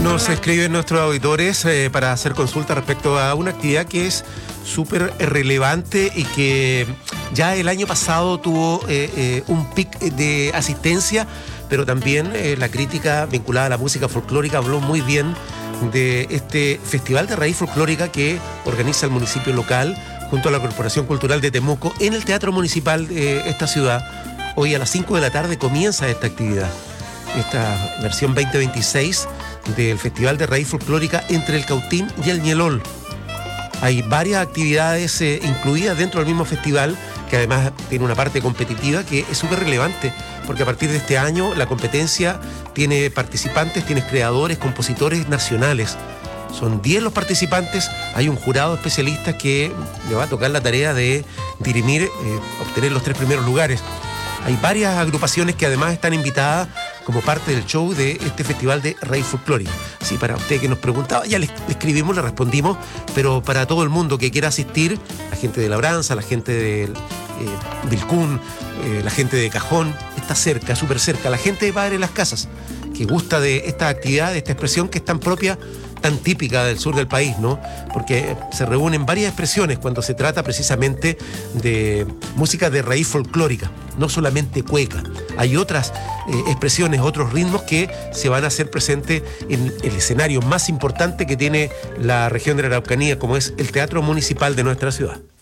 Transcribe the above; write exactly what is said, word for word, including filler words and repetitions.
Nos escriben nuestros auditores eh, para hacer consulta respecto a una actividad que es súper relevante y que ya el año pasado tuvo eh, eh, un pic de asistencia, pero también eh, la crítica vinculada a la música folclórica habló muy bien de este Festival de Raíz Folclórica que organiza el municipio local junto a la Corporación Cultural de Temuco en el Teatro Municipal de esta ciudad. Hoy a las cinco de la tarde comienza esta actividad, esta versión veinte veintiséis del Festival de Raíz Folclórica entre el Cautín y el Ñelol. Hay varias actividades eh, incluidas dentro del mismo festival, que además tiene una parte competitiva que es súper relevante, porque a partir de este año la competencia tiene participantes, tiene creadores, compositores nacionales. Son diez los participantes, hay un jurado especialista que le va a tocar la tarea de dirimir, eh, obtener los tres primeros lugares. Hay varias agrupaciones que además están invitadas como parte del show de este Festival de Raíz Folclórica. Sí, para usted que nos preguntaba, ya le escribimos, le respondimos, pero para todo el mundo que quiera asistir, la gente de Labranza, la gente del eh, Vilcún, eh, la gente de Cajón, está cerca, súper cerca, la gente de Padre Las Casas, que gusta de esta actividad, de esta expresión que es tan propia, tan típica del sur del país, ¿no? Porque se reúnen varias expresiones cuando se trata precisamente de música de raíz folclórica, no solamente cueca. Hay otras eh, expresiones, otros ritmos que se van a hacer presentes en el escenario más importante que tiene la región de la Araucanía, como es el Teatro Municipal de nuestra ciudad.